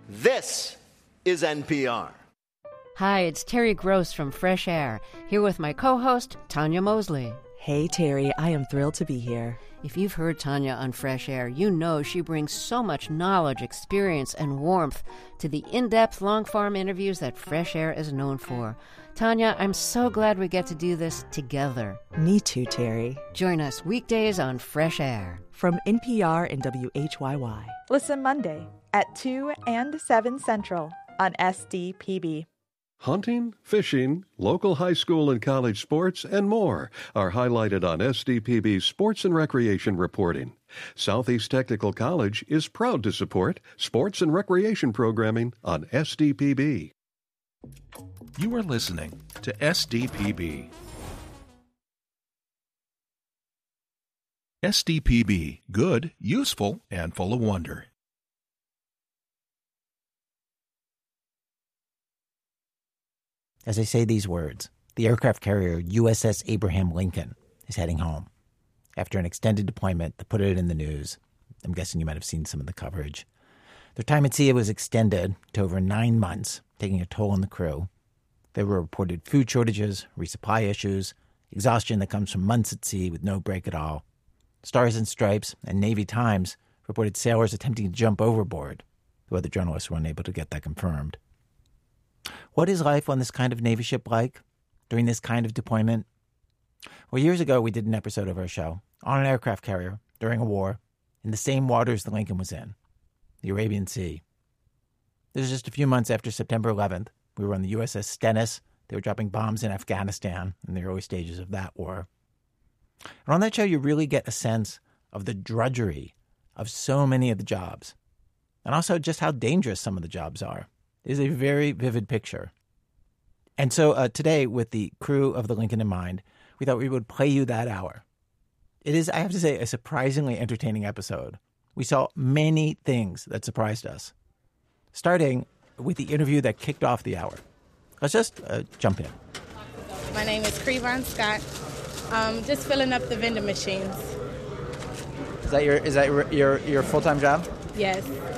This is NPR. Hi, it's Terry Gross from Fresh Air, here with my co-host, Tanya Mosley. Hey, Terry, I am thrilled to be here. If you've heard Tanya on Fresh Air, you know she brings so much knowledge, experience, and warmth to the in-depth, long-form interviews that Fresh Air is known for. Tanya, I'm so glad we get to do this together. Me too, Terry. Join us weekdays on Fresh Air. From NPR and WHYY. Listen Monday at 2 and 7 Central on SDPB. Hunting, fishing, local high school and college sports, and more are highlighted on SDPB's Sports and Recreation Reporting. Southeast Technical College is proud to support sports and recreation programming on SDPB. You are listening to SDPB. SDPB, good, useful, and full of wonder. As I say these words, the aircraft carrier USS Abraham Lincoln is heading home. After an extended deployment that put it in the news, I'm guessing you might have seen some of the coverage. Their time at sea was extended to over 9 months, taking a toll on the crew. There were reported food shortages, resupply issues, exhaustion that comes from months at sea with no break at all. Stars and Stripes and Navy Times reported sailors attempting to jump overboard, though other journalists were unable to get that confirmed. What is life on this kind of Navy ship like during this kind of deployment? Well, years ago, we did an episode of our show on an aircraft carrier during a war in the same waters the Lincoln was in, the Arabian Sea. This was just a few months after September 11th. We were on the USS Stennis. They were dropping bombs in Afghanistan in the early stages of that war. And on that show, you really get a sense of the drudgery of so many of the jobs, and also just how dangerous some of the jobs are. It is a very vivid picture. And so today, with the crew of the Lincoln in mind, we thought we would play you that hour. It is, I have to say, a surprisingly entertaining episode. We saw many things that surprised us, starting with the interview that kicked off the hour. Let's just jump in. My name is Crevon Scott. Just filling up the vending machines. Is that your full-time job? Yes.